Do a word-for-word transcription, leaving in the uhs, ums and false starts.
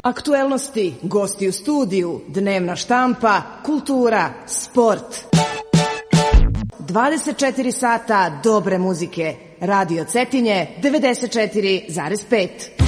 Aktuelnosti, gosti u studiju, dnevna štampa, kultura, sport. dvadeset četiri sata dobre muzike. Radio Cetinje devedeset četiri zarez pet.